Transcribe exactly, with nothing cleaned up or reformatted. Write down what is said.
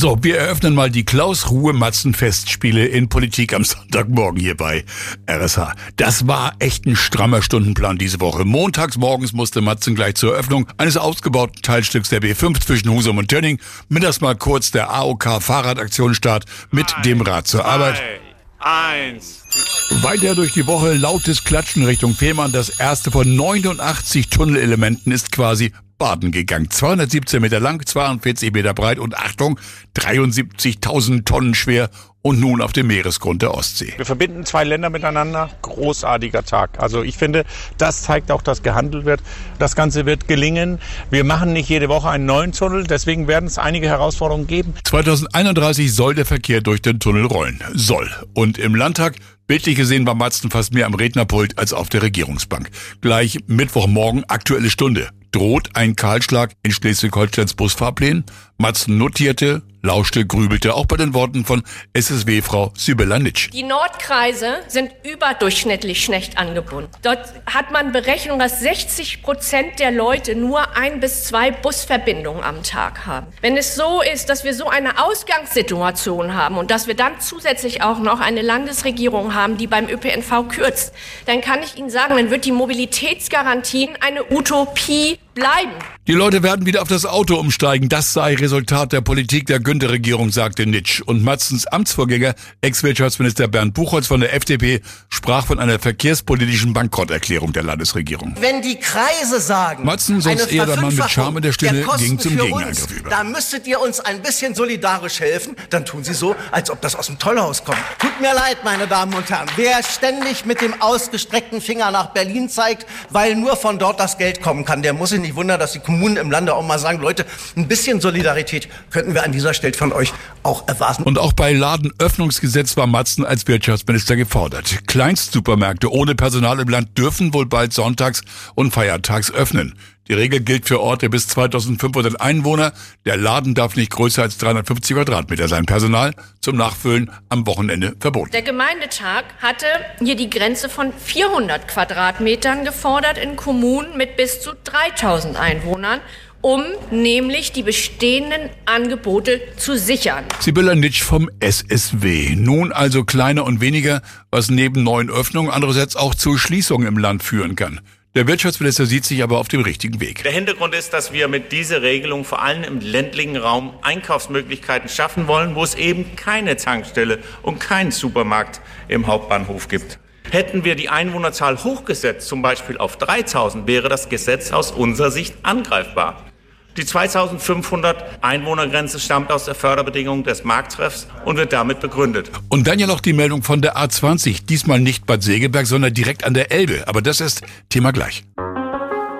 So, wir eröffnen mal die Klaus-Ruhe-Matzen-Festspiele in Politik am Sonntagmorgen hier bei R S H. Das war echt ein strammer Stundenplan diese Woche. Montags morgens musste Matzen gleich zur Eröffnung eines ausgebauten Teilstücks der B fünf zwischen Husum und Tönning. Mittags mal kurz der A O K-Fahrradaktionsstart mit Eins, dem Rad zur zwei, Arbeit. Eins. Weiter durch die Woche lautes Klatschen Richtung Fehmarn. Das erste von neunundachtzig Tunnelelementen ist quasi baden gegangen. zweihundertsiebzehn Meter lang, zweiundvierzig Meter breit und Achtung, dreiundsiebzigtausend Tonnen schwer und nun auf dem Meeresgrund der Ostsee. Wir verbinden zwei Länder miteinander. Großartiger Tag. Also ich finde, das zeigt auch, dass gehandelt wird. Das Ganze wird gelingen. Wir machen nicht jede Woche einen neuen Tunnel, deswegen werden es einige Herausforderungen geben. zweitausendeinunddreißig soll der Verkehr durch den Tunnel rollen. Soll. Und im Landtag, bildlich gesehen, war Matzen fast mehr am Rednerpult als auf der Regierungsbank. Gleich Mittwochmorgen, Aktuelle Stunde. Droht ein Kahlschlag in Schleswig-Holsteins Busfahrplänen? Matzen notierte, lauschte, grübelte, auch bei den Worten von S S W-Frau Sibylla Nitsch. Die Nordkreise sind überdurchschnittlich schlecht angebunden. Dort hat man Berechnung, dass sechzig Prozent der Leute nur ein bis zwei Busverbindungen am Tag haben. Wenn es so ist, dass wir so eine Ausgangssituation haben und dass wir dann zusätzlich auch noch eine Landesregierung haben, die beim Ö P N V kürzt, dann kann ich Ihnen sagen, dann wird die Mobilitätsgarantie eine Utopie bleiben. Die Leute werden wieder auf das Auto umsteigen. Das sei Resultat der Politik der Günther-Regierung, sagte Nitsch. Und Matzens Amtsvorgänger, Ex-Wirtschaftsminister Bernd Buchholz von der F D P, sprach von einer verkehrspolitischen Bankrotterklärung der Landesregierung. Wenn die Kreise sagen, Matzen, sonst eher der Mann mit Charme der Stille, ging zum Gegenangriff uns, über. Da müsstet ihr uns ein bisschen solidarisch helfen. Dann tun sie so, als ob das aus dem Tollhaus kommt. Tut mir leid, meine Damen und Herren. Wer ständig mit dem ausgestreckten Finger nach Berlin zeigt, weil nur von dort das Geld kommen kann, der muss sich nicht wundern, dass die Kommunen im Lande auch mal sagen, Leute, ein bisschen Solidarität könnten wir an dieser Stelle von euch auch erwarten. Und auch bei Ladenöffnungsgesetz war Matzen als Wirtschaftsminister gefordert. Kleinstsupermärkte ohne Personal im Land dürfen wohl bald sonntags und feiertags öffnen. Die Regel gilt für Orte bis zweitausendfünfhundert Einwohner. Der Laden darf nicht größer als dreihundertfünfzig Quadratmeter sein. Personal zum Nachfüllen am Wochenende verboten. Der Gemeindetag hatte hier die Grenze von vierhundert Quadratmetern gefordert in Kommunen mit bis zu dreitausend Einwohnern, um nämlich die bestehenden Angebote zu sichern. Sibylla Nitsch vom S S W. Nun also kleiner und weniger, was neben neuen Öffnungen andererseits auch zu Schließungen im Land führen kann. Der Wirtschaftsminister sieht sich aber auf dem richtigen Weg. Der Hintergrund ist, dass wir mit dieser Regelung vor allem im ländlichen Raum Einkaufsmöglichkeiten schaffen wollen, wo es eben keine Tankstelle und keinen Supermarkt im Hauptbahnhof gibt. Hätten wir die Einwohnerzahl hochgesetzt, zum Beispiel auf dreitausend, wäre das Gesetz aus unserer Sicht angreifbar. Die zweitausendfünfhundert Einwohnergrenze stammt aus der Förderbedingung des Markttreffs und wird damit begründet. Und dann ja noch die Meldung von der A zwanzig. Diesmal nicht Bad Segeberg, sondern direkt an der Elbe. Aber das ist Thema gleich.